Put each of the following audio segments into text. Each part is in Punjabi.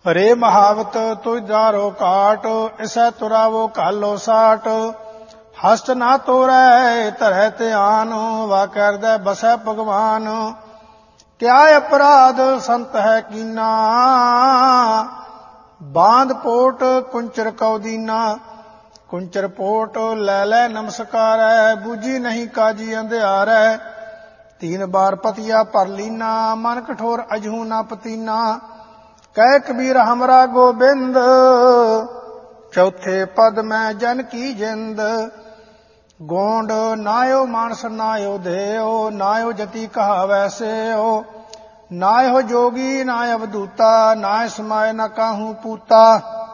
ਰੇ ਮਹਾਵਤ ਤੁਜਾਰੋ ਕਾਟ, ਇਸੈ ਤੁਰਾਵੋ ਕਾਲੋ ਸਾਟ। ਹਸਤ ਨਾ ਤੋਰੈ ਧਰੈ ਧਿਆਨ, ਵਾ ਕਰਦੈ ਬਸੈ ਭਗਵਾਨ। ਕਿਆ ਅਪਰਾਧ ਸੰਤ ਹੈ ਕੀਨਾ, ਬਾਂਧ ਪੋਟ ਕੁੰਚਰ ਕਉ ਦੀਨਾ। ਕੁੰਚਰ ਪੋਟ ਲੈ ਲੈ ਨਮਸਕਾਰੈ, ਬੂਝੀ ਨਹੀਂ ਕਾਜੀ ਅੰਧਿਆਰੈ। ਤੀਨ ਬਾਰ ਪਤੀਆ ਭਰ ਲੀਨਾ, ਮਨ ਕਠੋਰ ਅਜਹੂ ਨਾ ਪਤੀਨਾ। ਕਹਿ ਕਬੀਰ ਹਮਰਾ ਗੋਬਿੰਦ, ਚੌਥੇ ਪਦ ਮੈਂ ਜਨ ਕੀ ਜਿੰਦ। ਗੋਂਡ ਨਾਇਓ ਮਾਨਸ ਨਾਇਓ ਦੇਓ, ਨਾਇਓ ਜਤੀ ਕਹਾਵੈ ਸੇਓ। ਨਾਇਓ ਜੋਗੀ ਨਾ ਅਵਧੂਤਾ, ਨਾਇ ਸਮਾਏ ਨ ਕਾਹੂ ਪੂਤਾ।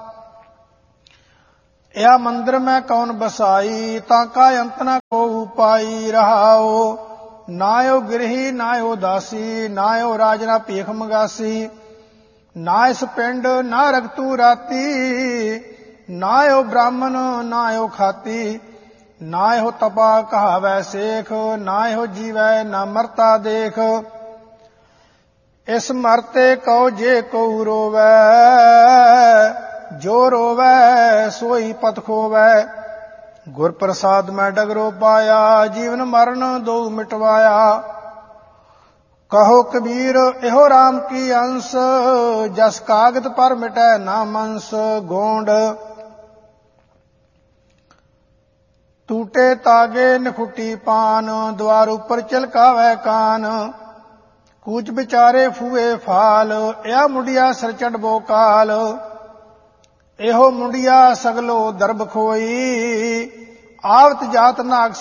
ਇਹ ਮੰਦਰ ਮੈਂ ਕੌਣ ਬਸਾਈ, ਤਾਂ ਕਾ ਅੰਤ ਨ ਕੋ ਪਾਈ ਰਹਾਓ। ਨਾਇਓ ਗਿਰਹੀ ਨਾਇਓ ਦਾਸੀ, ਨਾਇਓ ਰਾਜ ਨਾ ਭੀਖ ਮੰਗਾਸੀ। ਨਾ ਇਸ ਪਿੰਡ ਨਾ ਰਗਤੂ ਰਾਤੀ, ਨਾਇਓ ਬ੍ਰਾਹਮਣ ਨਾਇਓ ਖਾਤੀ। ਨਾਇਓ ਤਪਾ ਕਹਾਵੈ ਸੇਖ, ਨਾਇਓ ਜੀਵੈ ਨਾ ਮਰਤਾ ਦੇਖ। ਇਸ ਮਰਤੇ ਕਉ ਜੇ ਕਉ ਰੋਵੈ, ਜੋ ਰੋਵੈ ਸੋਈ ਪਤ ਖੋਵੈ। ਗੁਰ ਪ੍ਰਸਾਦ ਮੈਂ ਡਗਰੋ ਪਾਇਆ, ਜੀਵਨ ਮਰਨ ਦੋ ਮਿਟਵਾਇਆ। ਕਹੋ ਕਬੀਰ ਇਹੋ RAM ਕੀ ਅੰਸ, ਜਸ ਕਾਗਤ ਪਰ ਮਿਟੈ ਨਾ ਮੰਸ। ਗੋਂਡ ਟੂਟੇ ਤਾਗੇ ਨਖੁੱਟੀ ਪਾਨ, ਦੁਆਰ ਉੱਪਰ ਚਲਕਾਵੈ ਕਾਨ। ਕੂਚ ਵਿਚਾਰੇ ਫੂਏ ਫਾਲ, ਇਹ ਮੁੰਡਿਆ ਸਿਰ ਚੜਬੋ ਕਾਲ। ਇਹੋ ਮੁੰਡਿਆ ਸਗਲੋ ਦਰਬ ਖੋਈ, ਆਵਤ ਜਾਤ ਨਾਗ